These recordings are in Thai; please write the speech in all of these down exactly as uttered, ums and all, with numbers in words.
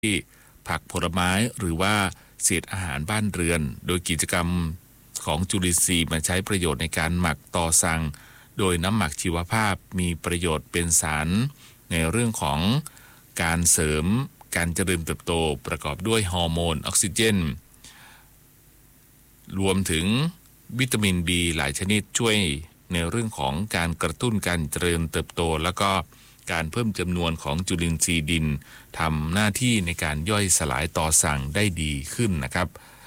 ที่ผักผลไม้หรือว่าเศษอาหารบ้านเรือนโดยกิจกรรมของจุลินทรีย์มาใช้ประโยชน์ในการหมักตอสังโดยน้ำหมักชีวภาพมีประโยชน์เป็นสารในเรื่องของการเสริมการเจริญเติบโตประกอบด้วยฮอร์โมนออกซิเจนรวมถึงวิตามิน B หลายชนิดช่วยในเรื่องของการกระตุ้นการเจริญเติบโตแล้วก็การเพิ่มจำนวนของจุลินทรีย์ดินทำหน้าที่ในการย่อยสลายตอสังได้ดีขึ้นนะครับ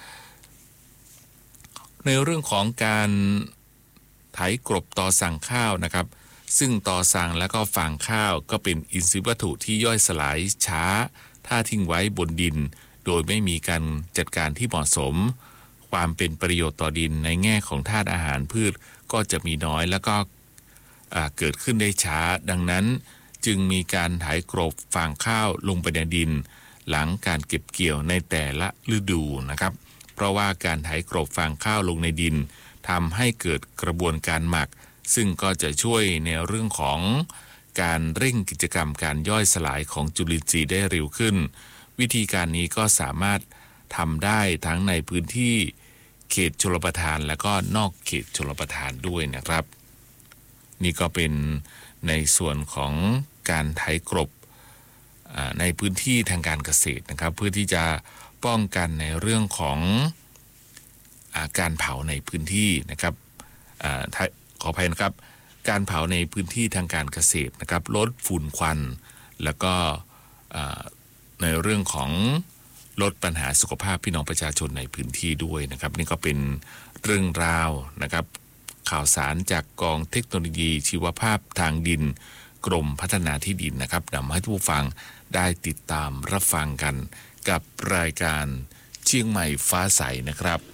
ในเรื่องของการไถกลบตอสังข้าวนะครับซึ่งตอสังและก็ฟางข้าวก็เป็นอินทรีย์วัตถุที่ย่อยสลายช้าถ้าทิ้งไว้บนดินโดยไม่มีการจัดการที่เหมาะสมความเป็นประโยชน์ต่อดินในแง่ของธาตุอาหารพืชก็จะมีน้อยแล้วก็เกิดขึ้นได้ช้าดังนั้นจึงมีการไถกลบฟางข้าวลงไปในดินหลังการเก็บเกี่ยวในแต่ละฤดูนะครับเพราะว่าการไถกลบฟางข้าวลงในดินทำให้เกิดกระบวนการหมักซึ่งก็จะช่วยในเรื่องของการเร่งกิจกรรมการย่อยสลายของจุลินทรีย์ได้เร็วขึ้นวิธีการนี้ก็สามารถทำได้ทั้งในพื้นที่เขตชลประทานและก็นอกเขตชลประทานด้วยนะครับนี่ก็เป็นในส่วนของการไถกลบในพื้นที่ทางการเกษตรนะครับเพื่อที่จะป้องกันในเรื่องของอาการเผาในพื้นที่นะครับขออภัยนะครับการเผาในพื้นที่ทางการเกษตรนะครับลดฝุ่นควันแล้วก็ในเรื่องของลดปัญหาสุขภาพพี่น้องประชาชนในพื้นที่ด้วยนะครับนี่ก็เป็นเรื่องราวนะครับข่าวสารจากกองเทคโนโลยีชีวภาพทางดินกรมพัฒนาที่ดินนะครับนำให้ผู้ฟังได้ติดตามรับฟังกันกับรายการเชียงใหม่ฟ้าใสนะครับ